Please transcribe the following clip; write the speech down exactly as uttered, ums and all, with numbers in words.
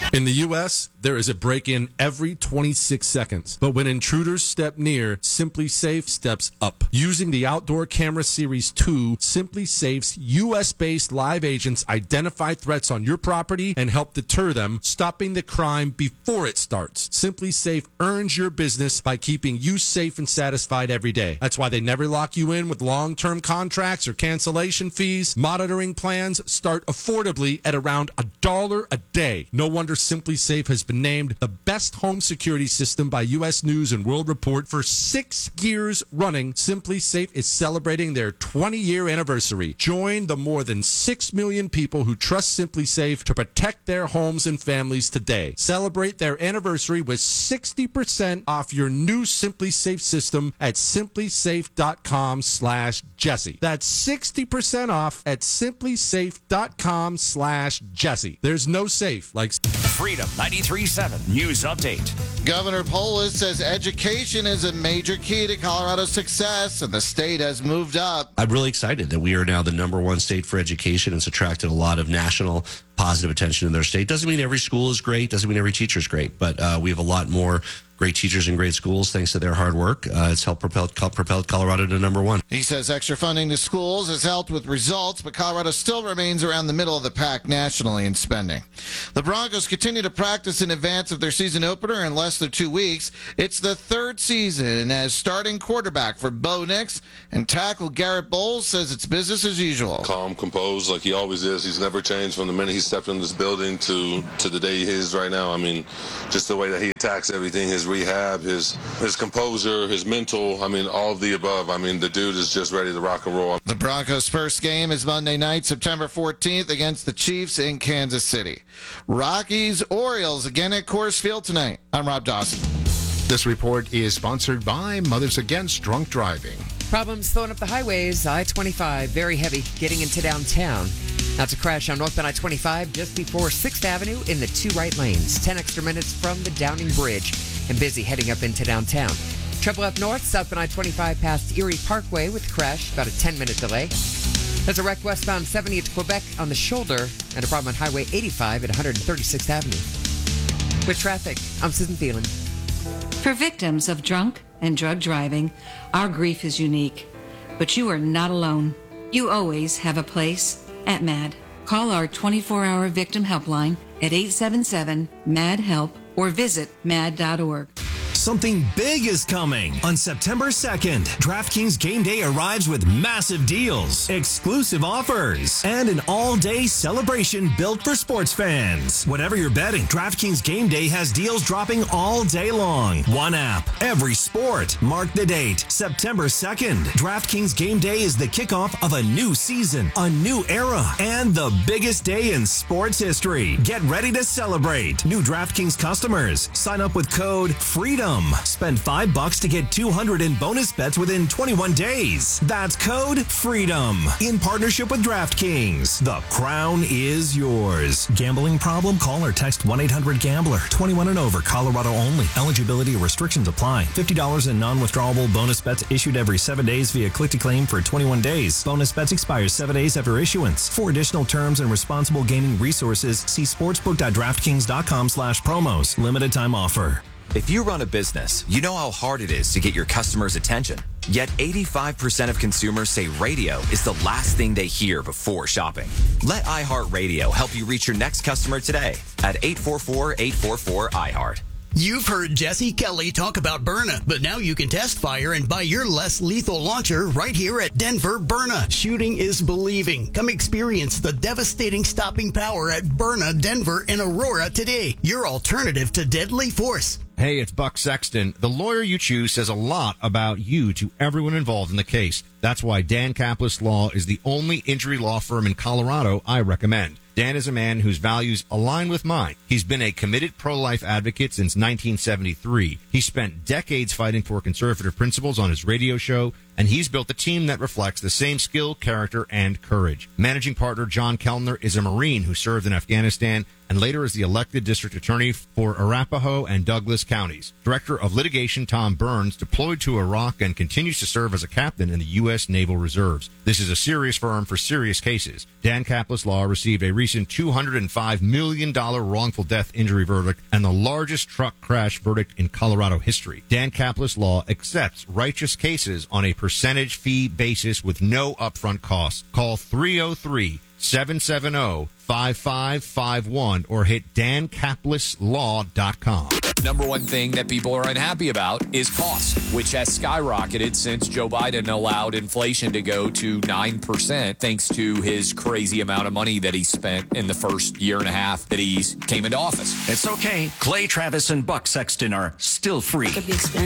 In the U S, there is a break-in every twenty-six seconds. But when intruders step near, SimpliSafe steps up. Using the Outdoor Camera Series two, SimpliSafe's U S-based live agents identify threats on your property and help deter them, stopping the crime before it starts. SimpliSafe earns your business by keeping you safe and satisfied every day. That's why they never lock you in with long-term contracts or cancellation fees. Monitoring plans start affordably at around a dollar a day. No wonder SimpliSafe has been named the best home security system by U S News and World Report for six years running. SimpliSafe is celebrating their twenty-year anniversary. Join the more than six million people who trust SimpliSafe to protect their homes and families today. Celebrate their anniversary with sixty percent off your new SimpliSafe system at simplisafe.com slash Jesse. That's sixty percent off at simplisafe.com slash Jesse. There's no safe like Freedom ninety-three point seven News Update. Governor Polis says education is a major key to Colorado's success, and the state has moved up. I'm really excited that we are now the number one state for education. It's attracted a lot of national positive attention in their state. Doesn't mean every school is great, doesn't mean every teacher is great, but uh, we have a lot more great teachers in great schools thanks to their hard work. Uh, it's helped propel, propel Colorado to number one. He says extra funding to schools has helped with results, but Colorado still remains around the middle of the pack nationally in spending. The Broncos continue to practice in advance of their season opener in less than two weeks. It's the third season as starting quarterback for Bo Nix, and tackle Garrett Bowles says it's business as usual. Calm, composed, like he always is. He's never changed from the minute he stepped in this building to, to the day he is right now. I mean, just the way that he attacks everything, his rehab, his his composure, his mental, I mean, all of the above. I mean, the dude is just ready to rock and roll. The Broncos' first game is Monday night, September fourteenth, against the Chiefs in Kansas City. Rockies, Orioles, again at Coors Field tonight. I'm Rob Dawson. This report is sponsored by Mothers Against Drunk Driving. Problems slowing up the highways. I twenty-five, very heavy, getting into downtown. That's a crash on northbound I twenty-five just before sixth Avenue in the two right lanes. ten extra minutes from the Downing Bridge. And busy heading up into downtown. Trouble up north, southbound I twenty-five past Erie Parkway with crash, about a ten-minute delay. There's a wreck westbound seventy at Quebec on the shoulder, and a problem on Highway eighty-five at one thirty-sixth Avenue. With traffic, I'm Susan Thielen. For victims of drunk and drug driving, our grief is unique. But you are not alone. You always have a place at MAD. Call our twenty-four hour victim helpline at eight seven seven, M A D, HELP or visit mad dot org. Something big is coming. On September second, DraftKings Game Day arrives with massive deals, exclusive offers, and an all-day celebration built for sports fans. Whatever you're betting, DraftKings Game Day has deals dropping all day long. One app, every sport. Mark the date, September second. DraftKings Game Day is the kickoff of a new season, a new era, and the biggest day in sports history. Get ready to celebrate. New DraftKings customers, sign up with code FREEDOM. Spend five bucks to get two hundred in bonus bets within twenty-one days. That's code FREEDOM. In partnership with DraftKings. The crown is yours. Gambling problem? Call or text one eight hundred gambler. twenty-one and over. Colorado only. Eligibility restrictions apply. fifty dollars in non-withdrawable bonus bets issued every seven days via click-to-claim for twenty-one days. Bonus bets expire seven days after issuance. For additional terms and responsible gaming resources, see sportsbook.draftkings.com slash promos. Limited time offer. If you run a business, you know how hard it is to get your customers' attention. Yet eighty-five percent of consumers say radio is the last thing they hear before shopping. Let iHeartRadio help you reach your next customer today at eight four four, eight four four, I heart. You've heard Jesse Kelly talk about Byrna, but now you can test fire and buy your less lethal launcher right here at Denver Byrna. Shooting is believing. Come experience the devastating stopping power at Byrna, Denver, and Aurora today. Your alternative to deadly force. Hey, it's Buck Sexton. The lawyer you choose says a lot about you to everyone involved in the case. That's why Dan Kaplis Law is the only injury law firm in Colorado I recommend. Dan is a man whose values align with mine. He's been a committed pro-life advocate since nineteen seventy-three. He spent decades fighting for conservative principles on his radio show and he's built a team that reflects the same skill, character, and courage. Managing partner John Kellner is a Marine who served in Afghanistan and later as the elected district attorney for Arapahoe and Douglas counties. Director of litigation Tom Burns deployed to Iraq and continues to serve as a captain in the U S Naval Reserves. This is a serious firm for serious cases. Dan Kaplis Law received a recent two hundred five million dollars wrongful death injury verdict and the largest truck crash verdict in Colorado history. Dan Kaplis Law accepts righteous cases on a percentage fee basis with no upfront costs. Call three oh three, seven seven zero, five five five one or hit dan kaplis law dot com. Number one thing that people are unhappy about is cost, which has skyrocketed since Joe Biden allowed inflation to go to nine percent thanks to his crazy amount of money that he spent in the first year and a half that he came into office. It's okay. Clay Travis and Buck Sexton are still free.